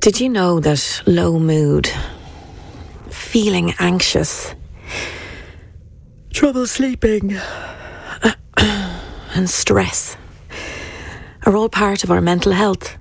Did you know that low mood, feeling anxious, trouble sleeping, and stress are all part of our mental health?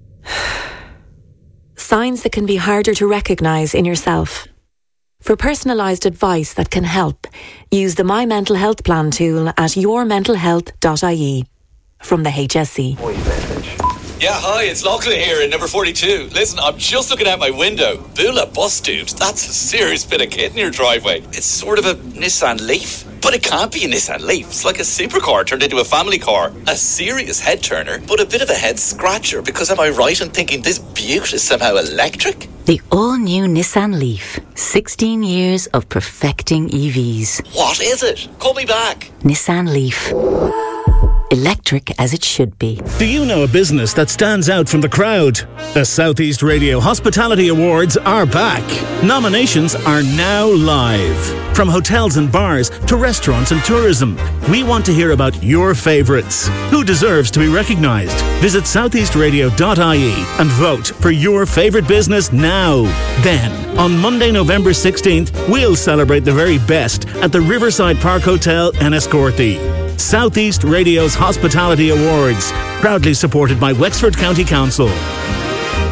Signs that can be harder to recognise in yourself. For personalised advice that can help, use the My Mental Health Plan tool at yourmentalhealth.ie from the HSE. Yeah, hi, it's Lachlan here in number 42. Listen, I'm just looking out my window. Bula bus, dude. That's a serious bit of kit in your driveway. It's sort of a Nissan Leaf. But it can't be a Nissan Leaf. It's like a supercar turned into a family car. A serious head turner, but a bit of a head scratcher. Because am I right in thinking this beaut is somehow electric? The all-new Nissan Leaf. 16 years of perfecting EVs. What is it? Call me back. Nissan Leaf. Electric as it should be. Do you know a business that stands out from the crowd? The South East Radio Hospitality Awards are back. Nominations are now live. From hotels and bars to restaurants and tourism, we want to hear about your favourites. Who deserves to be recognised? Visit southeastradio.ie and vote for your favourite business now. Then, on Monday, November 16th, we'll celebrate the very best at the Riverside Park Hotel, Enniscorthy. South East Radio's Hospitality Awards, proudly supported by Wexford County Council.